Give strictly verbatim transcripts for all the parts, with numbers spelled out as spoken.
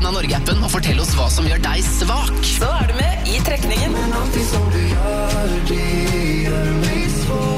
Lyden av Norge-appen og fortell oss hva som gjør deg svak. Så er du med i trekningen. Men alltid som du gjør, det gjør meg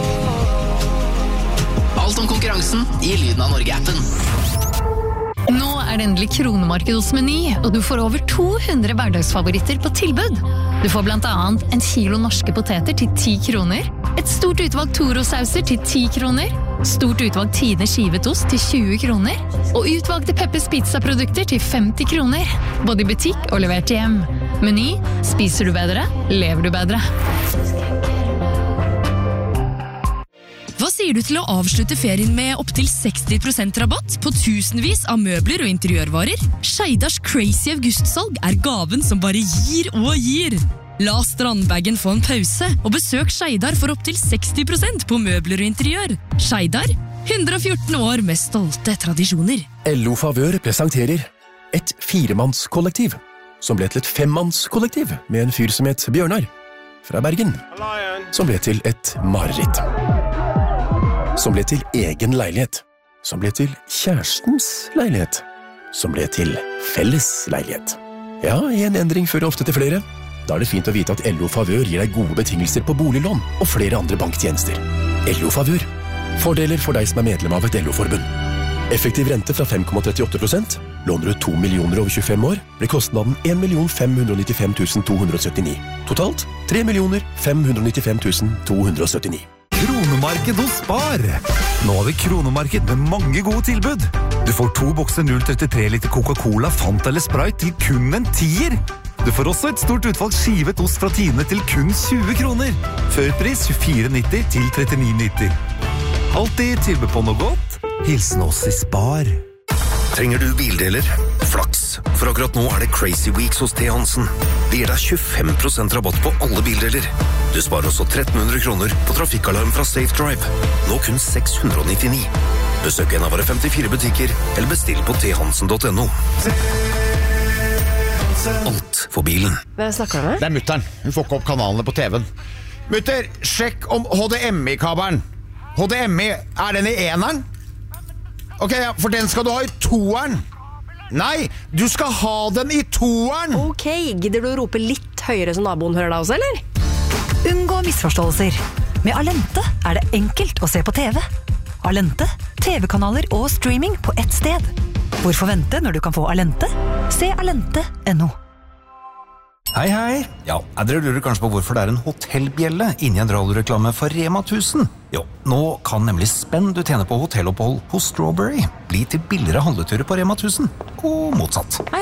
svak. Alt om konkurransen i Lyden av Norge-appen. Nå er det endelig kronemarked hos Meny, og du får over to hundre hverdagsfavoritter på tilbud. Du får blant annet en kilo norske poteter til ti kroner, et stort utvalg Toro-sauser til ti kroner, stort utvalg Tine skivet ost til tjue kroner, og utvalgte Peppers Pizza-produkter til femti kroner, både i butikk og levert hjem. Meny, spiser du bedre, lever du bedre. Hva sier du til å avslutte ferien med opp til seksti prosent rabatt på tusenvis av møbler og interiørvarer? Skeidars crazy augustsalg er gaven som bare gir og gir. La strandbagen få en pause, og besøk Skeidar for opp til seksti prosent på møbler og interiør. Skeidar, hundre og fjorten år med stolte tradisjoner. L O Favør presenterer et firemannskollektiv, som ble til et femmannskollektiv med en fyr som het Bjørnar, fra Bergen, som ble til et mareritt. Som ble til egen leilighet, som ble til kjærestens leilighet, som ble til felles leilighet. Ja, en endring fører ofte til flere. Da er det fint å vite at L O Favør gir deg gode betingelser på boliglån og flere andre banktjenester. L O Favør. Fordeler for deg som er medlem av et L O-forbund. Effektiv rente fra fem komma trettiåtte prosent. Låner du to millioner over tjuefem år, blir kostnaden en million fem hundre nittifem tusen to hundre syttini. Totalt tre millioner fem hundre nittifem tusen to hundre syttini. Kronemarked hos Spar. Nå har vi kronemarked med mange gode tilbud. Du får to bokser null komma trettitre liter Coca-Cola, Fanta eller Sprite til kun en tier. Du får også et stort utvalg skivet ost fra Tine til kun tjue kroner. Førpris tjuefire nitti til trettini nitti. Alltid tilbud på noe godt. Hilsen oss i Spar. Trenger du bildeler? Flaks, for akkurat nå er det Crazy Weeks hos T. Hansen. Det gir deg tjuefem prosent rabatt på alle bildeler. Du sparer også tretten hundre kroner på trafikkalarm fra Safe Drive. Nå kun seks hundre nittini. Besøk en av våre femtifire butikker, eller bestill på t hansen punktum no. Alt for bilen. Hvem snakker du med? Det er mutteren. Hun får ikke opp kanalene på T V-en. Mutter, sjekk om H D M I-kabelen. H D M I, er den i eneren? Ok, ja, for den skal du ha i toeren. Nei, du skal ha den i toeren. Ok, gidder du å rope litt høyere så naboen hører deg også, eller? Unngå misforståelser. Med Alente er det enkelt å se på T V. Alente, T V-kanaler og streaming på ett sted. Hvorfor vente når du kan få Alente? Se alente punktum no. Hei, hei. Ja, dere lurer kanskje på hvorfor det er en hotellbjelle inni en radioreklame for Rema tusen. Jo, nå kan nemlig spenn du tjener på hotellopphold hos Strawberry bli til billigere handleturer på Rema tusen, og motsatt.